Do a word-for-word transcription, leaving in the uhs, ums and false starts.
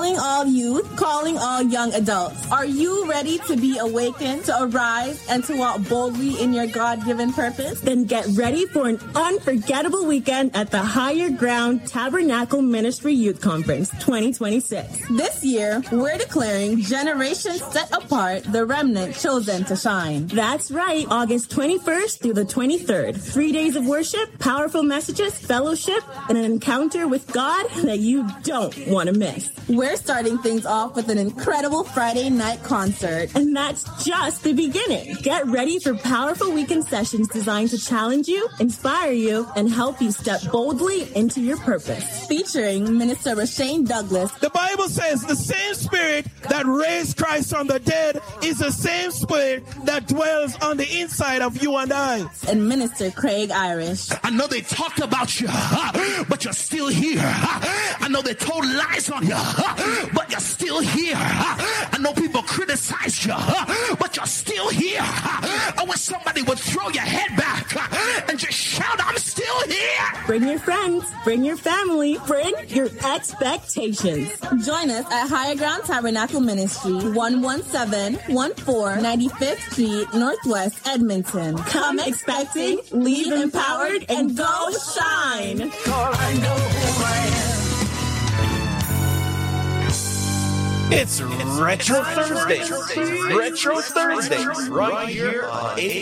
Calling all youth, calling all young adults. Are you ready to be awakened, to arise, and to walk boldly in your God-given purpose? Then get ready for an unforgettable weekend at the Higher Ground Tabernacle Ministry Youth Conference twenty twenty-six. This year, we're declaring generations set apart, the remnant chosen to shine. That's right, August twenty-first through the twenty-third. Three days of worship, powerful messages, fellowship, and an encounter with God that you don't want to miss. We're starting things off with an incredible Friday night concert. And that's just the beginning. Get ready for powerful weekend sessions designed to challenge you, inspire you, and help you step boldly into your purpose. Featuring Minister Rashane Douglas. The Bible says the same spirit that raised Christ from the dead is the same spirit that dwells on the inside of you and I. And Minister Craig Irish. I know they talked about you, but you're still here. I know they told lies on you, but you're still here. I know people criticize you, but you're still here. I wish somebody would throw your head back and just shout, I'm still here. Bring your friends, bring your family, bring your expectations. Join us at Higher Ground Tabernacle Ministry, one one seven one four ninety-fifth Street, Northwest Edmonton. Come expecting, leave empowered, and go shine. It's Retro Thursday. Retro Thursday. Right here on